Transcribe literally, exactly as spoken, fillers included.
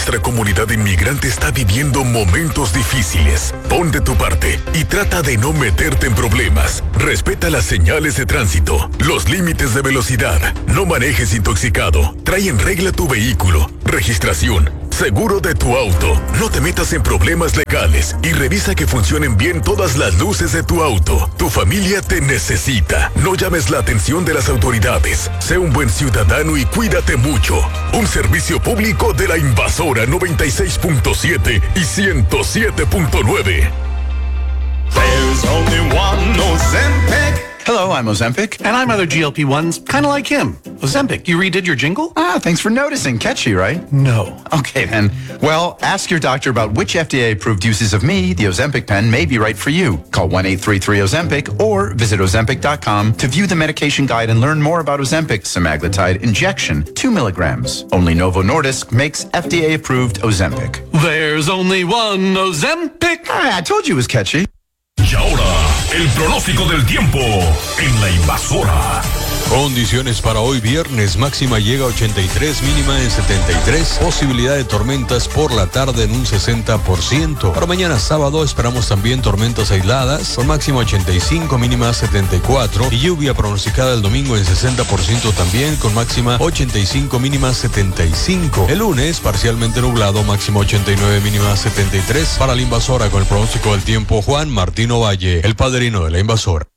nuestra comunidad inmigrante está viviendo momentos difíciles. Pon de tu parte y trata de no meterte en problemas. Respeta las señales de tránsito, los límites de velocidad. No manejes intoxicado. Trae en regla tu vehículo, registración, seguro de tu auto. No te metas en problemas legales y revisa que funcionen bien todas las luces de tu auto. Tu familia te necesita. No llames la atención de las autoridades. Sé un buen ciudadano y cuídate mucho. Un servicio público de la Invasora noventa y seis punto siete y ciento siete punto nueve. There's only one Ozempic. Hello, I'm Ozempic. And I'm other G L P ones, kind of like him. Ozempic, you redid your jingle? Ah, thanks for noticing. Catchy, right? No. Okay, then. Well, ask your doctor about which F D A-approved uses of me, the Ozempic pen, may be right for you. Call one eight three three Ozempic or visit Ozempic dot com to view the medication guide and learn more about Ozempic semaglutide injection, two milligrams. Only Novo Nordisk makes F D A-approved Ozempic. There's only one Ozempic. Ah, I told you it was catchy. Y ahora, el pronóstico del tiempo en la Invasora. Condiciones para hoy viernes, máxima llega a ochenta y tres, mínima en setenta y tres, posibilidad de tormentas por la tarde en un sesenta por ciento. Para mañana sábado esperamos también tormentas aisladas, con máxima ochenta y cinco, mínima setenta y cuatro, y lluvia pronosticada el domingo en sesenta por ciento también, con máxima ochenta y cinco, mínima setenta y cinco. El lunes, parcialmente nublado, máxima ochenta y nueve, mínima setenta y tres. Para la Invasora, con el pronóstico del tiempo, Juan Martino Valle, el padrino de la Invasora.